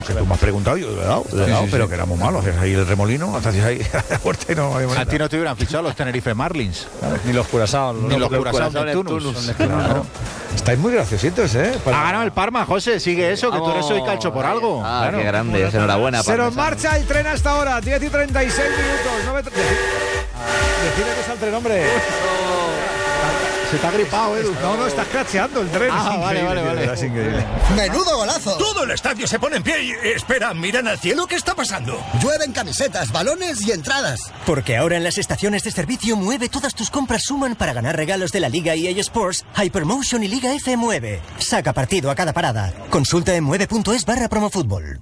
Que tú me has preguntado, yo le he dado, pero que éramos malos. Hacías ahí el remolino, hacías ahí la fuerte y no. A ti no te hubieran fichado los Tenerife Marlins, ni los Curazao, ni los Curazao Neptunus. Claro. Estáis muy graciositos, ¿eh? Ha ganado el Parma, José, sigue eso, que tú eres hoy calcho por algo. Claro. Qué grande, enhorabuena. Se nos marcha el tren hasta ahora, 10 y 36 minutos. Decide que salte el hombre. Se te ha gripado, Edu. No, estás cracheando el tren. Vale. Es increíble. ¡Menudo golazo! Todo el estadio se pone en pie y... Espera, miran al cielo, ¿qué está pasando? Llueven camisetas, balones y entradas. Porque ahora en las estaciones de servicio Mueve todas tus compras suman para ganar regalos de la Liga EA Sports, Hypermotion y Liga F Mueve. Saca partido a cada parada. Consulta en mueve.es/promofutbol.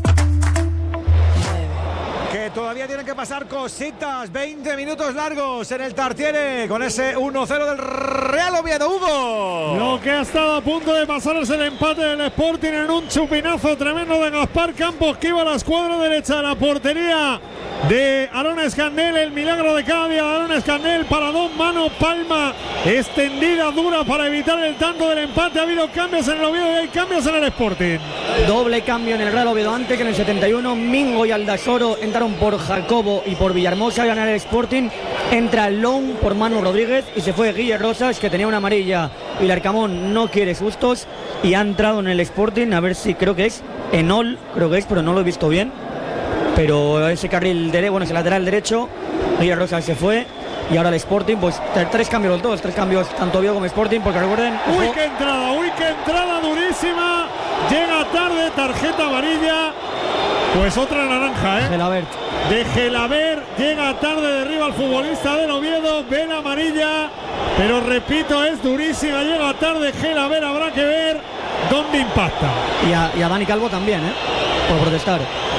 Todavía tienen que pasar cositas, 20 minutos largos en el Tartiere con ese 1-0 del Real Oviedo. Hugo. Lo que ha estado a punto de pasar es el empate del Sporting en un chupinazo tremendo de Gaspar Campos, que iba a la escuadra derecha de la portería de Aaron Escandel. El milagro de cada día de Aaron Escandel, para dos manos, palma extendida, dura para evitar el tanto del empate. Ha habido cambios en el Oviedo y hay cambios en el Sporting. Doble cambio en el Real Oviedo antes, que en el 71 Mingo y Aldasoro entraron por Jacobo y por Villahermosa. Ganar el Sporting, entra Long por Manu Rodríguez y se fue Guille Rosas, que tenía una amarilla y Larcamón no quiere sustos, y ha entrado en el Sporting, a ver si creo que es Enol, pero no lo he visto bien, pero ese carril ese lateral derecho, Guille Rosas se fue. Y ahora el Sporting, pues tres cambios tanto Oviedo como Sporting, porque recuerden... ¡Uy, qué entrada durísima! Llega tarde, tarjeta amarilla, pues otra naranja, ¿eh? Gelabert. De Gelabert, llega tarde, derriba al futbolista del Oviedo, ve la amarilla, pero repito, es durísima, llega tarde Gelabert, habrá que ver dónde impacta. Y a Dani Calvo también, por protestar.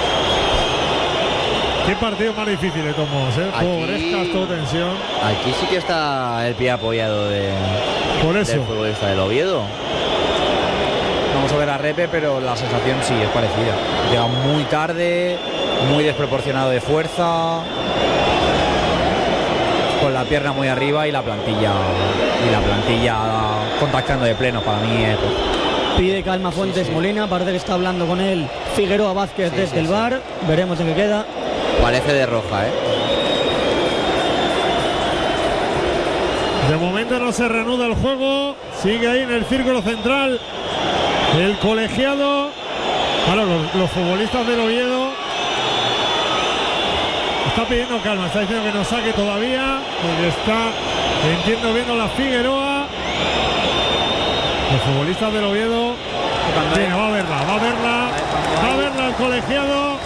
Qué partido más difícil de Tomos, Pobrescas, todo tensión. Aquí sí que está el pie apoyado del futbolista del Oviedo. Vamos a ver a Repe, pero la sensación sí es parecida. Llega muy tarde, muy desproporcionado de fuerza, con la pierna muy arriba y la plantilla contactando de pleno. Para mí es... Pide calma Fuentes Molina, parece que está hablando con él Figueroa Vázquez desde el VAR. Veremos en qué queda. Parece de roja, De momento no se reanuda el juego. Sigue ahí en el círculo central el colegiado. Claro, los futbolistas del Oviedo está pidiendo calma. Está diciendo que no saque todavía, porque está, entiendo, viendo la Figueroa. Los futbolistas del Oviedo. Venga, va a verla el colegiado.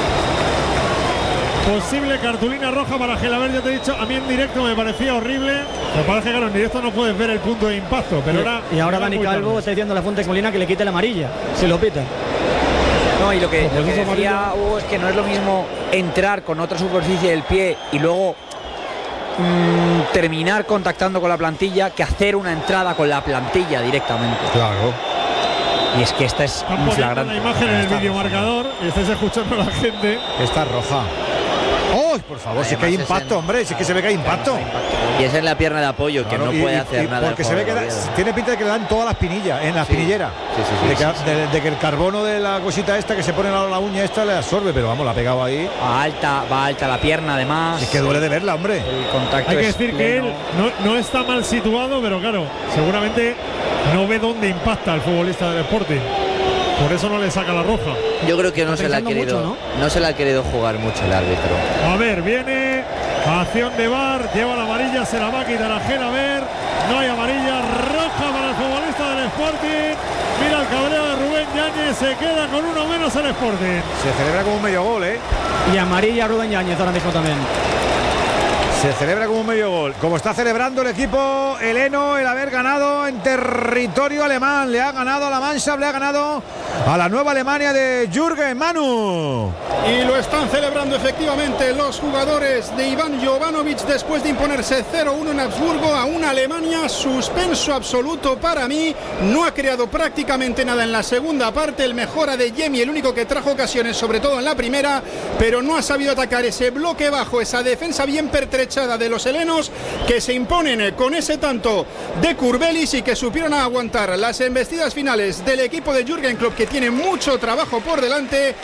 Posible cartulina roja para Gelabert, ya te he dicho, a mí en directo me parecía horrible. Me parece que claro, en directo no puedes ver el punto de impacto, pero ahora Dani Calvo está diciendo a la Fuentes Molina que le quite la amarilla, si lo pita. No, y lo que decía Hugo es que no es lo mismo entrar con otra superficie del pie y luego terminar contactando con la plantilla que hacer una entrada con la plantilla directamente. Claro. Y es que esta es flagrante. La imagen en el videomarcador y estáis escuchando a la gente. Está roja. ¡Oh, por favor! Si es que hay impacto, hombre, si es que se ve que hay impacto. Y es en la pierna de apoyo, claro, que no puede hacer nada. Porque se ve que tiene pinta de que le dan todas las pinillas, en la espinillera. De que el carbono de la cosita esta que se pone a la uña esta le absorbe, pero vamos, la ha pegado ahí. Va alta la pierna, además. Es que duele de verla, hombre. El contacto hay que decir que él no está mal situado, pero claro, seguramente no ve dónde impacta el futbolista del Sporting. Por eso no le saca la roja. Yo creo que no se la ha querido jugar mucho el árbitro. A ver, viene acción de VAR, lleva la amarilla, se la va a quitar a Gelabert. No hay amarilla, roja para el futbolista del Sporting. Mira el cabreo de Rubén Yáñez, se queda con uno menos el Sporting. Se celebra como un medio gol, Y amarilla Rubén Yáñez ahora mismo también. Se celebra como un medio gol. Como está celebrando el equipo heleno el haber ganado en territorio alemán. Le ha ganado a la Mannschaft, le ha ganado a la nueva Alemania de Jürgen Manu. Y lo están celebrando efectivamente los jugadores de Iván Jovanovic después de imponerse 0-1 en Habsburgo a una Alemania. Suspenso absoluto para mí. No ha creado prácticamente nada en la segunda parte. El mejor Adeyemi, el único que trajo ocasiones, sobre todo en la primera, pero no ha sabido atacar ese bloque bajo, esa defensa bien pertrechada echada de los helenos, que se imponen con ese tanto de Kurbelis y que supieron aguantar las embestidas finales del equipo de Jürgen Klopp, que tiene mucho trabajo por delante